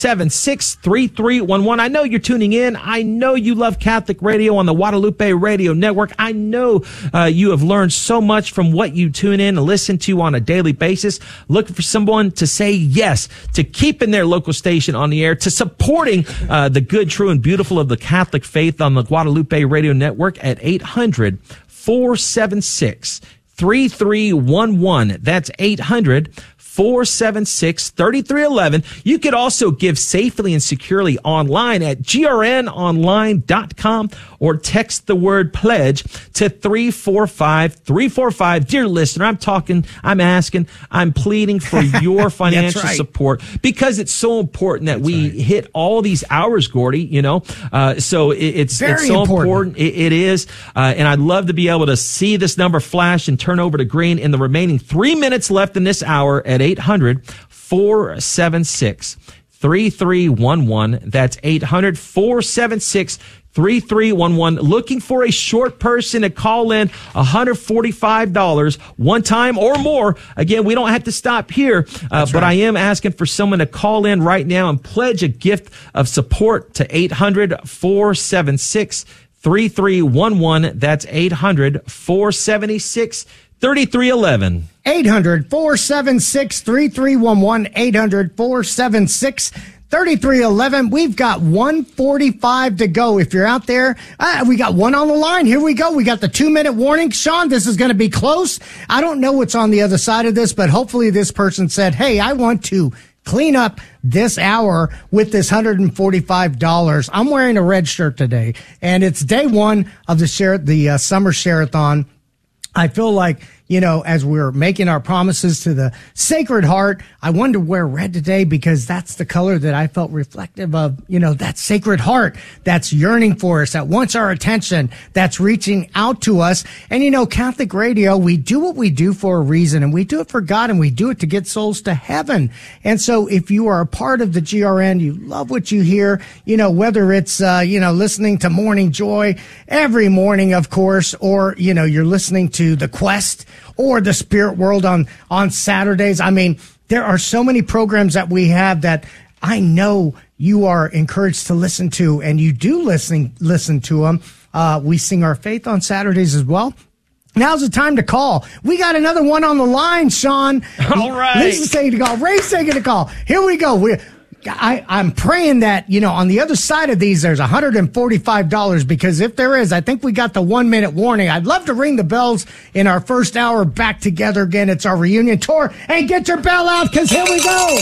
476-3311. I know you're tuning in. I know you love Catholic radio on the Guadalupe Radio Network. I know you have learned so much from what you tune in and listen to on a daily basis. Looking for someone to say yes to keeping their local station on the air, to supporting the good, true, and beautiful of the Catholic faith on the Guadalupe Radio Network at 800-476-3311. That's 800-476-3311. You could also give safely and securely online at grnonline.com or text the word pledge to 345-345. Dear listener, I'm asking, I'm pleading for your financial support, because it's so important that we hit all these hours, Gordy, so it's so important. It is. And I'd love to be able to see this number flash and turn over to green in the remaining 3 minutes left in this hour at 800-476-3311. That's 800-476-3311. Looking for a short person to call in, $145 one time or more. Again, we don't have to stop here, but I am asking for someone to call in right now and pledge a gift of support to 800-476-3311. That's 800-476-3311. 800-476-3311. 800-476-3311. We've got 145 to go. If you're out there, we got one on the line. Here we go. We got the 2-minute warning. Sean, this is going to be close. I don't know what's on the other side of this, but hopefully this person said, hey, I want to clean up this hour with this $145. I'm wearing a red shirt today, and it's day one of the summer share-a-thon. I feel like, as we're making our promises to the Sacred Heart, I wanted to wear red today because that's the color that I felt reflective of, that Sacred Heart that's yearning for us, that wants our attention, that's reaching out to us. And, Catholic radio, we do what we do for a reason, and we do it for God, and we do it to get souls to heaven. And so if you are a part of the GRN, you love what you hear, whether it's, listening to Morning Joy every morning, of course, or, you're listening to The Quest or the Spirit World on Saturdays. I mean, there are so many programs that we have that I know you are encouraged to listen to, and you do listen to them. We sing our faith on Saturdays as well. Now's the time to call. We got another one on the line, Sean. All right. Lisa's taking the call. Ray's taking the call. Here we go. I'm praying that, on the other side of these, there's $145, because if there is, I think we got the 1-minute warning. I'd love to ring the bells in our first hour back together again. It's our reunion tour. Hey, get your bell out, because here we go.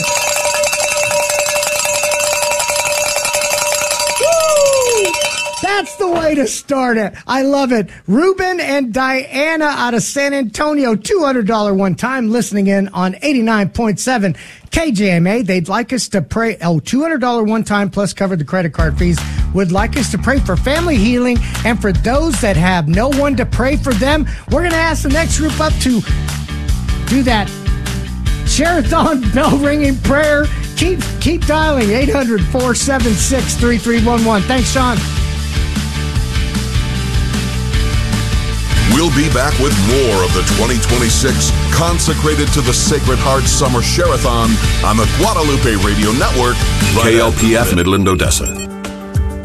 Woo! That's the way to start it. I love it. Ruben and Diana out of San Antonio, $200 one time, listening in on 89.7 KJMA. They'd like us to pray. $200 one time plus covered the credit card fees. Would like us to pray for family healing, and for those that have no one to pray for them, we're going to ask the next group up to do that share-a-thon bell ringing prayer. Keep dialing 800-476-3311. Thanks, Sean. We'll be back with more of the 2026 Consecrated to the Sacred Heart Summer Share-a-thon on the Guadalupe Radio Network. KLPF Midland, Odessa.